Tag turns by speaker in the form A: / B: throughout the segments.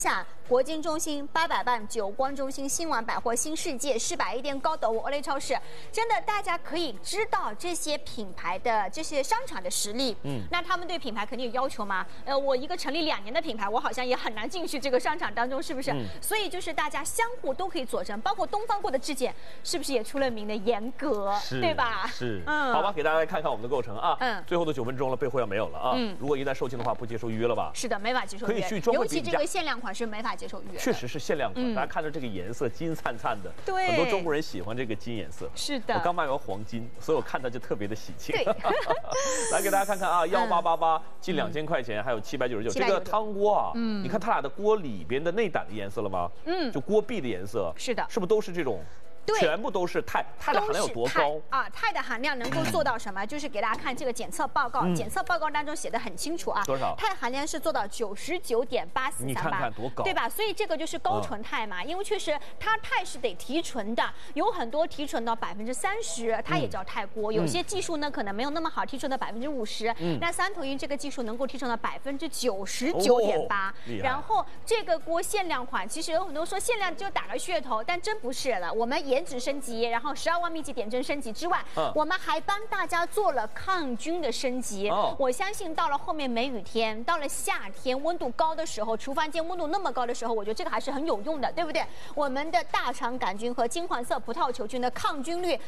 A: 下国金中心、800万、久光中心、新丸百货、新世界、世百一店、高德屋、欧莱超市，真的大家可以知道这些品牌的这些商场的实力。那他们对品牌肯定有要求嘛？我一个成立2年的品牌，我好像也很难进去这个商场当中，是不是？所以就是大家相互都可以佐证，包括东方过的质检，是不是也出了名的严格，对吧？
B: 是，好吧，给大家来看看我们的构成啊。最后的9分钟了，备货要没有了啊。如果一旦售罄的话，不接受预约了吧？
A: 是的，没法接受预约。
B: 可以去专柜
A: 尤其这个限量款是没法接受预约。
B: 确实是限量款，大家看着这个颜色金灿灿的，
A: 对，
B: 很多中国人喜欢这个金颜色。
A: 是的，
B: 我刚买完黄金，所以我看它就特别的喜庆。
A: 对，
B: 来给大家看看啊，1888近2000块钱，还有799。这个汤锅啊，你看它俩的锅里边的内胆的颜色了吗？就锅壁的颜色。
A: 是的，
B: 是不是都是这种？
A: 对，
B: 全部都是钛的含量有多高
A: 啊？钛的含量能够做到什么？就是给大家看这个检测报告，检测报告当中写的很清楚啊。
B: 多少？
A: 钛含量是做到99.8438，
B: 你看看多高，
A: 对吧？所以这个就是高纯钛嘛，因为确实它钛是得提纯的，有很多提纯到30%，它也叫钛锅。有些技术呢可能没有那么好，提纯到50%。那三头鹰这个技术能够提纯到99.8%。然后这个锅限量款，其实有很多说限量就打个噱头，但真不是了。我们颜值升级，然后12万密集点阵升级之外，我们还帮大家做了抗菌的升级。我相信到了后面梅雨天，到了夏天温度高的时候，厨房间温度那么高的时候，我觉得这个还是很有用的，对不对？我们的大肠杆菌和金黄色葡萄球菌的抗菌率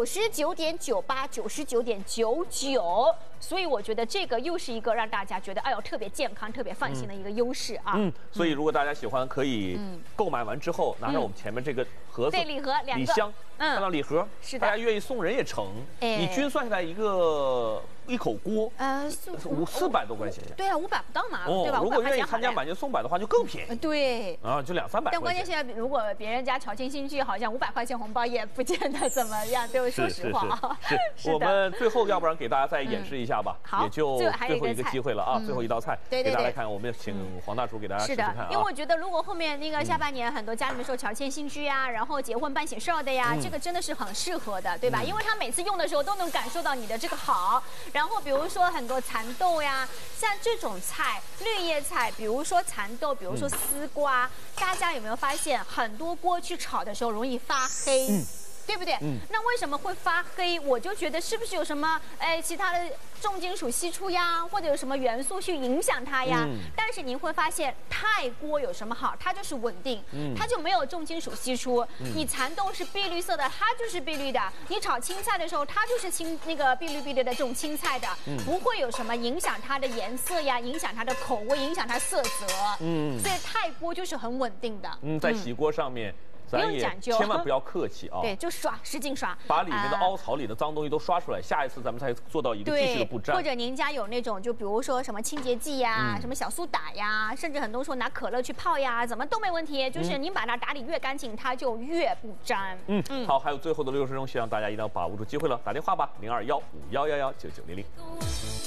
A: 99.98、99.99，所以我觉得这个又是一个让大家觉得哎呦特别健康、特别放心的一个优势啊。
B: 所以如果大家喜欢，可以购买完之后拿上我们前面这个盒子，
A: 对，礼盒2个。
B: 礼箱，看到礼盒，
A: 是的，
B: 大家愿意送人也成。你均算下来一口锅，400多块钱。
A: 对啊，500不到嘛，对吧？
B: 如果愿意参加买件送100的话，就更便宜。
A: 对
B: 啊，就200-300块钱。
A: 但关键现在，如果别人家乔迁新居，好像500块钱红包也不见得怎么样，对，说实话啊。
B: 是我们最后要不然给大家再演示一下吧，也就最后一个机会了啊，最后一道菜，给大家来看。我们请黄大厨给大家试试看啊。
A: 因为我觉得如果后面那个下半年很多家里面说乔迁新居呀，然后结婚办喜事的呀，这个真的是很适合的，对吧？因为他每次用的时候都能感受到你的这个好。然后比如说很多蚕豆呀，像这种菜，绿叶菜，比如说蚕豆，比如说丝瓜，大家有没有发现很多锅去炒的时候容易发黑？对不对？那为什么会发黑？我就觉得是不是有什么其他的重金属析出呀，或者有什么元素去影响它呀？但是您会发现钛锅有什么好？它就是稳定，它就没有重金属析出。你蚕豆是碧绿色的，它就是碧绿的；你炒青菜的时候，它就是那个碧绿的这种青菜的，不会有什么影响它的颜色呀，影响它的口味，影响它色泽。所以钛锅就是很稳定的。
B: 在洗锅上面。
A: 不用讲究，
B: 千万不要客气啊！
A: 对，就刷，使劲刷，
B: 把里面的凹槽里的脏东西都刷出来。下一次咱们才做到一个继续的不沾。
A: 或者您家有那种，就比如说什么清洁剂呀、什么小苏打呀，甚至很多时候拿可乐去泡呀，怎么都没问题。就是您把它打理越干净，它就越不沾。
B: 好，还有最后的60分钟，希望大家一定要把握住机会了，打电话吧，021511199900。